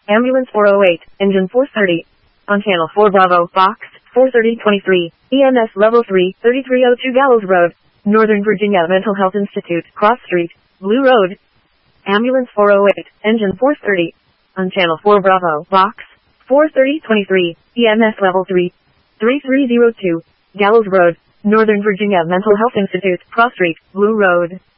Ambulance 408, Engine 430. On Channel 4 Bravo, Box 43023, EMS Level 3, 3302 Gallows Road, Northern Virginia Mental Health Institute, Cross Street, Blue Road. Ambulance 408, Engine 430. On Channel 4 Bravo, Box 43023, EMS Level 3, 3302, Gallows Road, Northern Virginia Mental Health Institute, Cross Street, Blue Road.